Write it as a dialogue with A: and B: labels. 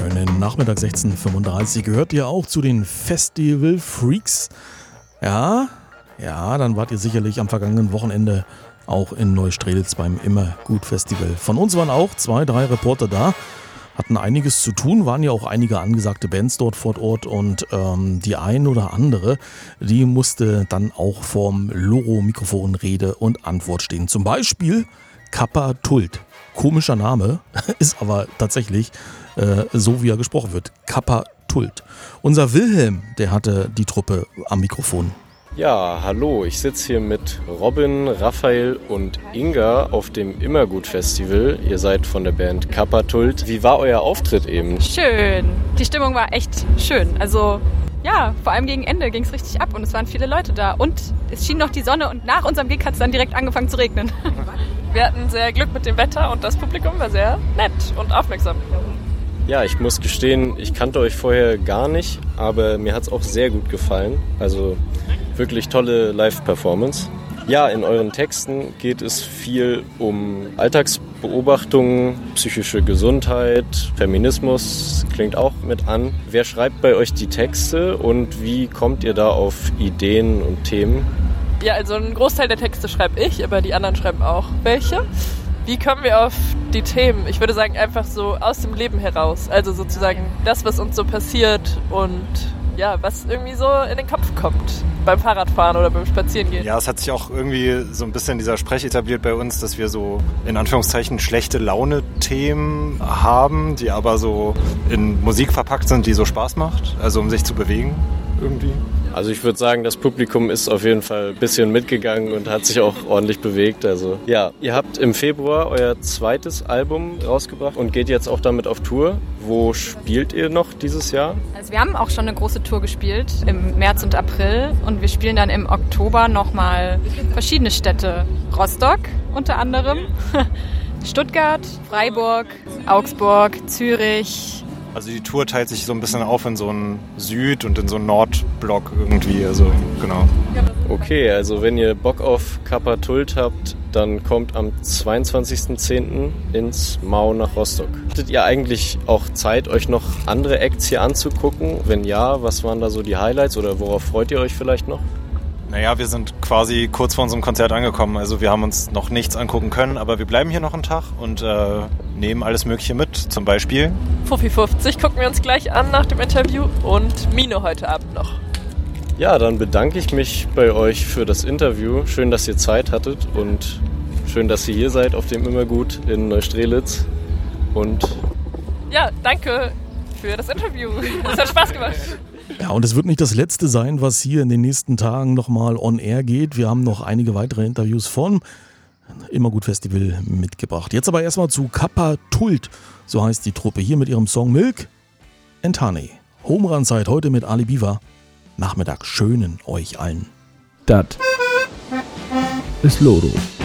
A: Schönen Nachmittag 16:35. Gehört ihr auch zu den Festival-Freaks? Ja, dann wart ihr sicherlich am vergangenen Wochenende auch in Neustrelitz beim Immergut-Festival. Von uns waren auch 2, 3 Reporter da, hatten einiges zu tun, waren ja auch einige angesagte Bands dort vor Ort und die ein oder andere, die musste dann auch vorm Loro-Mikrofon Rede und Antwort stehen. Zum Beispiel Kappa Tult. Komischer Name, ist aber tatsächlich so, wie er gesprochen wird. Kappa Tult. Unser Wilhelm, der hatte die Truppe am Mikrofon.
B: Ja, hallo, ich sitze hier mit Robin, Raphael und Inga auf dem Immergut-Festival. Ihr seid von der Band Kappa Tult. Wie war euer Auftritt eben?
C: Schön. Die Stimmung war echt schön. Also ja, vor allem gegen Ende ging es richtig ab und es waren viele Leute da. Und es schien noch die Sonne und nach unserem Gig hat es dann direkt angefangen zu regnen.
D: Wir hatten sehr Glück mit dem Wetter und das Publikum war sehr nett und aufmerksam.
B: Ja, ich muss gestehen, ich kannte euch vorher gar nicht, aber mir hat es auch sehr gut gefallen. Also wirklich tolle Live-Performance. Ja, in euren Texten geht es viel um Alltagsbeobachtungen, psychische Gesundheit, Feminismus klingt auch mit an. Wer schreibt bei euch die Texte und wie kommt ihr da auf Ideen und Themen?
D: Ja, also einen Großteil der Texte schreibe ich, aber die anderen schreiben auch welche. Wie kommen wir auf die Themen? Ich würde sagen, einfach so aus dem Leben heraus. Also sozusagen das, was uns so passiert und ja, was irgendwie so in den Kopf kommt. Beim Fahrradfahren oder beim Spazierengehen.
E: Ja, es hat sich auch irgendwie so ein bisschen dieser Sprech etabliert bei uns, dass wir so in Anführungszeichen schlechte Laune-Themen haben, die aber so in Musik verpackt sind, die so Spaß macht. Also um sich zu bewegen irgendwie.
B: Also ich würde sagen, das Publikum ist auf jeden Fall ein bisschen mitgegangen und hat sich auch ordentlich bewegt. Also ja, ihr habt im Februar euer zweites Album rausgebracht und geht jetzt auch damit auf Tour. Wo spielt ihr noch dieses Jahr?
C: Also wir haben auch schon eine große Tour gespielt im März und April und wir spielen dann im Oktober nochmal verschiedene Städte. Rostock unter anderem, Stuttgart, Freiburg, Augsburg, Zürich.
E: Also die Tour teilt sich so ein bisschen auf in so einen Süd- und in so einen Nordblock irgendwie, also genau.
B: Okay, also wenn ihr Bock auf Kappa Tult habt, dann kommt am 22.10. ins Mau nach Rostock. Hattet ihr eigentlich auch Zeit, euch noch andere Acts hier anzugucken? Wenn ja, was waren da so die Highlights oder worauf freut ihr euch vielleicht noch?
E: Naja, wir sind quasi kurz vor unserem Konzert angekommen. Also wir haben uns noch nichts angucken können, aber wir bleiben hier noch einen Tag und nehmen alles Mögliche mit. Zum Beispiel
D: Fuffi 50 gucken wir uns gleich an nach dem Interview und Mino heute Abend noch.
B: Ja, dann bedanke ich mich bei euch für das Interview. Schön, dass ihr Zeit hattet und schön, dass ihr hier seid auf dem Immergut in Neustrelitz. Und
D: ja, danke für das Interview. Es hat Spaß gemacht.
A: Ja, und es wird nicht das letzte sein, was hier in den nächsten Tagen nochmal on air geht. Wir haben noch einige weitere Interviews von Immergut Festival mitgebracht. Jetzt aber erstmal zu Kappa Tult, so heißt die Truppe, hier mit ihrem Song Milk and Honey. Home Run Zeit heute mit Ali Biwa. Nachmittag schönen euch allen.
F: Das ist Loro.